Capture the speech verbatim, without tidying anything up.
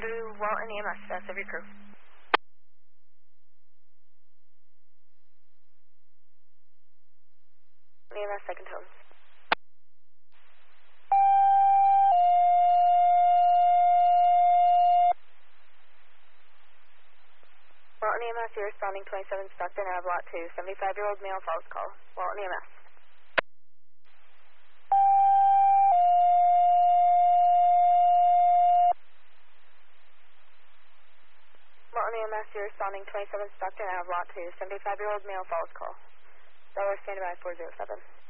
to Walton E M S, that's every crew. E M S, second tone. Walton E M S, you're responding twenty-seven Stockton Ave, lot two, seventy-five-year-old male false call. Walton E M S. Walton E M S, you're responding twenty-seven Stockton Ave, lot two, seventy-five-year-old male false call. Dollar standby four zero seven.